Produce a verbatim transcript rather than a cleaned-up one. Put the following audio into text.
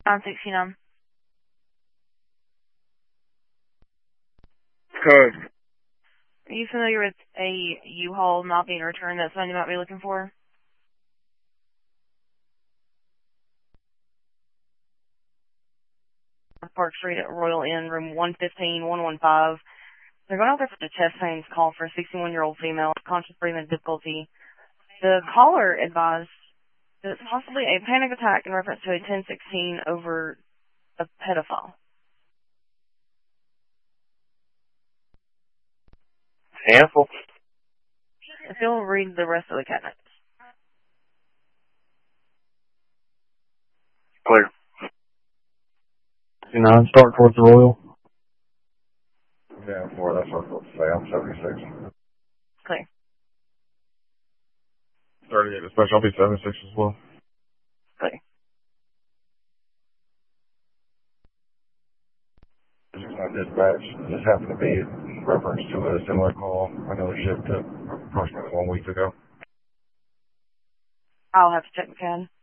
nine sixty-nine. Code. Are you familiar with a U-Haul not being returned that somebody might be looking for? Park Street at Royal Inn, room one fifteen, one one five. They're going out there for the chest pains call for a sixty-one-year-old female, conscious breathing difficulty. The caller advised that it's possibly a panic attack in reference to a ten sixteen over a pedophile. Handful. If you'll read the rest of the cat notes. Clear. You know, start towards the Royal. Yeah, four, that's what I was supposed to say. I'm seventy-six. Clear. thirty-eight, especially. I'll be seventy-six as well. Clear. This is my dispatch. This happened to be in reference to a similar call. Another shift took approximately one week ago. I'll have to check the C A D.